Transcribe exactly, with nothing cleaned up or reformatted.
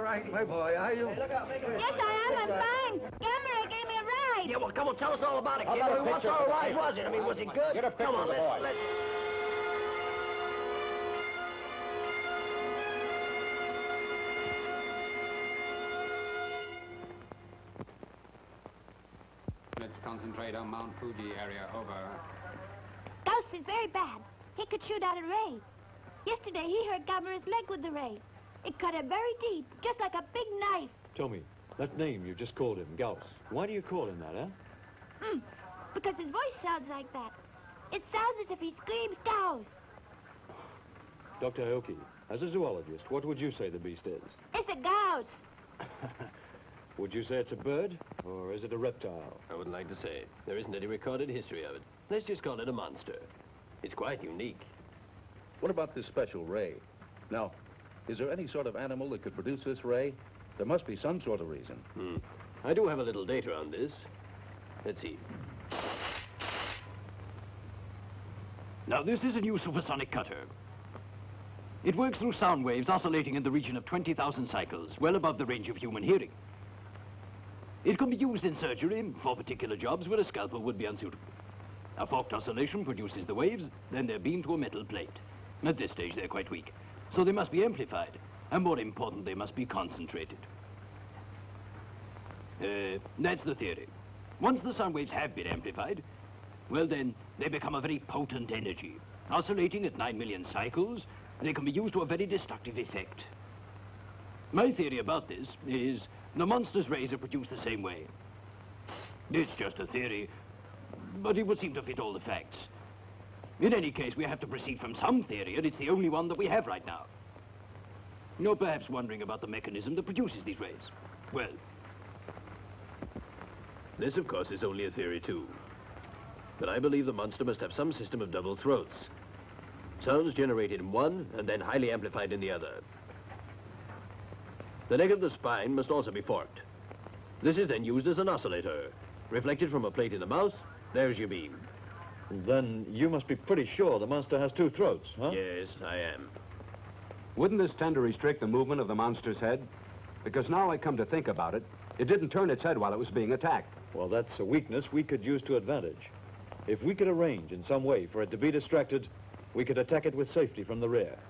right, my boy, are you? Yes, I am. I'm fine. Gamera gave me a ride. Yeah, well, come on, tell us all about it, How kid. about a What picture sort of of the ride boy? was it? I mean, was it good? Get a picture Come on, of the let's, boy. let's... Let's concentrate on Mount Fuji area, over. Gauss is very bad. He could shoot out a ray. Yesterday, he hurt Gamera's leg with the ray. It cut him very deep, just like a big knife. Tommy, that name you just called him, Gauss. Why do you call him that, huh? Mm, because his voice sounds like that. It sounds as if he screams Gauss. Doctor Aoki, as a zoologist, what would you say the beast is? It's a Gauss. Would you say it's a bird, or is it a reptile? I wouldn't like to say. There isn't any recorded history of it. Let's just call it a monster. It's quite unique. What about this special ray? Now, is there any sort of animal that could produce this ray? There must be some sort of reason. Hmm. I do have a little data on this. Let's see. Now, this is a new supersonic cutter. It works through sound waves oscillating in the region of twenty thousand cycles, well above the range of human hearing. It can be used in surgery for particular jobs where a scalpel would be unsuitable. A forked oscillation produces the waves, then they're beamed to a metal plate. At this stage, they're quite weak, so they must be amplified, and more important, they must be concentrated. Uh, that's the theory. Once the sound waves have been amplified, well then, they become a very potent energy. Oscillating at nine million cycles, they can be used to a very destructive effect. My theory about this is the monster's rays are produced the same way. It's just a theory, but it would seem to fit all the facts. In any case, we have to proceed from some theory, and it's the only one that we have right now. You're perhaps wondering about the mechanism that produces these rays. Well, this, of course, is only a theory, too. But I believe the monster must have some system of double throats. Sounds generated in one, and then highly amplified in the other. The neck of the spine must also be forked. This is then used as an oscillator. Reflected from a plate in the mouth, there's your beam. Then you must be pretty sure the monster has two throats, huh? Yes, I am. Wouldn't this tend to restrict the movement of the monster's head? Because now I come to think about it, it didn't turn its head while it was being attacked. Well, that's a weakness we could use to advantage. If we could arrange in some way for it to be distracted, we could attack it with safety from the rear.